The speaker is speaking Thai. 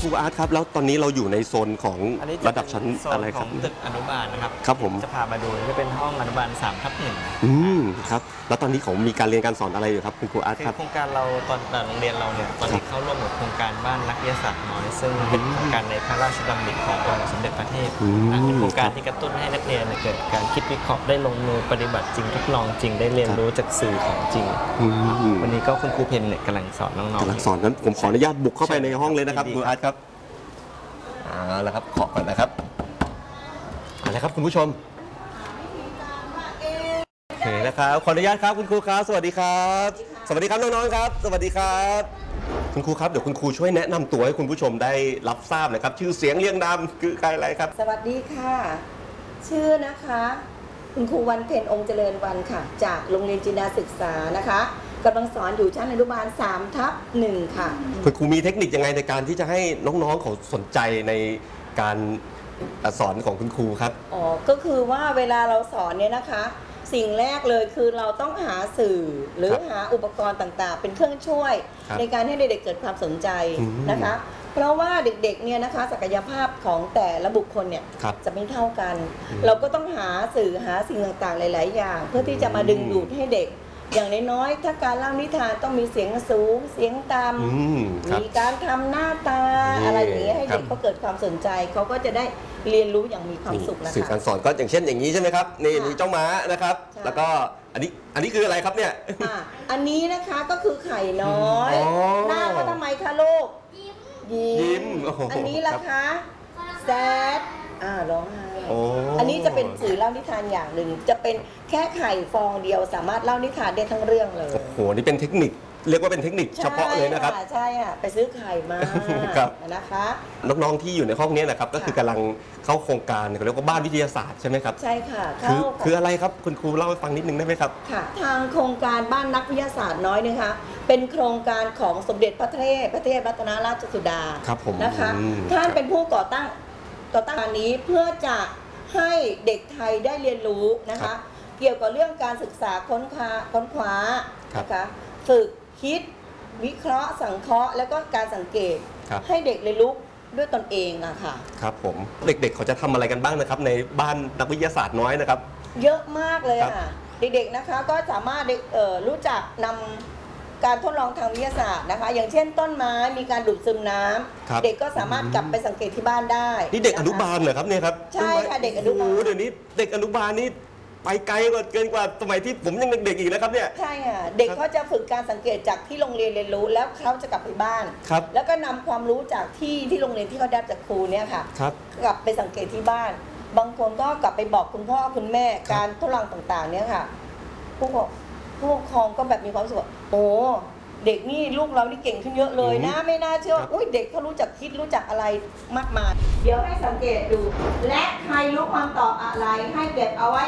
ครูอาร์ตครับแล้วตอนนี้เราอยู่ในโซนของระดับชั้นอะไรครับตึกอนุบาลนะครับครับผมจะพามาดูจะเป็นห้องอนุบาล3/1 ครับแล้วตอนนี้เขามีการเรียนการสอนอะไรอยู่ครับคุณครูอาร์ตครับโครงการเราตอนโรงเรียนเราเนี่ยตอนนี้เข้าร่วมกับโครงการบ้านนักวิทยาศาสตร์น้อยซึ่งเป็นโครงการในพระราชดำริขององค์สมเด็จพระเทพเป็นโครงการที่กระตุ้นให้นักเรียนเกิดการคิดวิเคราะห์ได้ลงมือปฏิบัติจริงทดลองจริงได้เรียนรู้จากสื่อของจริงวันนี้ก็คุณครูเพนเนี่ยกำลังสอนน้องๆกำลังสอนนั้นผมขออนุญาตบุกเข้าไปในห้องเลยนะครับครูอาร์ตครับเอาละครับขอก่อนนะครับเอาละครับคุณผู้ชมโอเคนะครับขออนุญาตครับคุณครูครับสวัสดีครับสวัสดีครับน้องๆครับสวัสดีครับคุณครูครับเดี๋ยวคุณครูช่วยแนะนำตัวให้คุณผู้ชมได้รับทราบหน่อยครับชื่อเสียงเรียงนามคือใครอะไรครับสวัสดีค่ะชื่อนะคะคุณครูวันเพ็ญองค์เจริญวันค่ะจากโรงเรียนจินดาศึกษานะคะกำลังสอนอยู่ชั้นอนุบาล3/1ค่ะคุณครูมีเทคนิคยังไงในการที่จะให้น้องๆเขาสนใจในการสอนของคุณครูครับอ๋อก็คือว่าเวลาเราสอนเนี่ยนะคะสิ่งแรกเลยคือเราต้องหาสื่อหรือหาอุปกรณ์ต่างๆเป็นเครื่องช่วยในการให้เด็กๆเกิดความสนใจนะคะเพราะว่าเด็กๆเนี่ยนะคะศักยภาพของแต่ละบุคคลเนี่ยจะไม่เท่ากันเราก็ต้องหาสื่อหาสิ่งต่างๆหลายๆอย่างเพื่อที่จะมาดึงดูดให้เด็กอย่างน้อยๆถ้าการเล่านิทานต้องมีเสียงสูงเสียงต่ำมีการทำหน้าตาอะไรอย่างนี้ให้เด็กเขาเกิดความสนใจเขาก็จะได้เรียนรู้อย่างมีความสุขนะคะสื่อการสอนก็อย่างเช่นอย่างนี้ใช่ไหมครับนี่มีเจ้าม้านะครับแล้วก็อันนี้คืออะไรครับเนี่ยอันนี้นะคะก็คือไข่น้อยหน้าก็ทำไมคะลูกยิ้มอันนี้ล่ะคะแซดร้องไห้อันนี้จะเป็นสื่อเล่านิทานอย่างหนึ่งจะเป็นแค่ไข่ฟองเดียวสามารถเล่านิทานได้ทั้งเรื่องเลยโอ้โหนี่เป็นเทคนิคเรียกว่าเป็นเทคนิคเฉพาะเลยนะครับใช่ค่ะไปซื้อไข่มานะคะน้องๆที่อยู่ในห้องนี้นะครับก็คือกำลังเข้าโครงการเขาเรียกว่าบ้านวิทยาศาสตร์ใช่ไหมครับใช่ค่ะคืออะไรครับคุณครูเล่าให้ฟังนิดนึงได้ไหมครับค่ะทางโครงการบ้านนักวิทยาศาสตร์น้อยนะคะเป็นโครงการของสมเด็จพระเทพรัตนราชสุดานะคะท่านเป็นผู้ก่อตั้งอันนี้เพื่อจะให้เด็กไทยได้เรียนรู้นะคะเกี่ยวกับเรื่องการศึกษาค้นคว้านะคะฝึกคิดวิเคราะห์สังเคราะห์แล้วก็การสังเกตให้เด็กเรียนรู้ด้วยตนเองอะค่ะครับผมเด็กๆเขาจะทำอะไรกันบ้างนะครับในบ้านนักวิทยาศาสตร์น้อยนะครับเยอะมากเลยค่ะเด็กๆนะคะก็สามารถรู้จักนำการทดลองทางวิทยาศาสตร์นะคะอย่างเช่นต้นไม้มีการดูดซึมน้ำเด็กก็สามารถกลับไปสังเกตที่บ้านได้นี่เด็กอนุบาลเหรอครับเนี่ยครับใช่ค่ะเด็กอนุบาลเดี๋ยวนี้เด็กอนุบาลนี่ไปไกลเกินกว่าสมัยที่ผมยังเด็กๆอีกนะครับเนี่ยใช่ค่ะเด็กเขาจะฝึกการสังเกตจากที่โรงเรียนเรียนรู้แล้วเขาจะกลับไปบ้านแล้วก็นำความรู้จากที่โรงเรียนที่เขาได้จากครูเนี่ยค่ะกลับไปสังเกตที่บ้านบางคนก็กลับไปบอกคุณพ่อคุณแม่การทดลองต่างๆเนี่ยค่ะผู้ปกครองก็แบบมีความรู้สึกว่าโอ้เด็กนี่ลูกเรานี่เก่งขึ้นเยอะเลยนะไม่น่าเชื่ออุ้ยเด็กเขารู้จักคิดรู้จักอะไรมากมายเดี๋ยวให้สังเกตดูและใครรู้คำตอบอะไรให้เก็บเอาไว้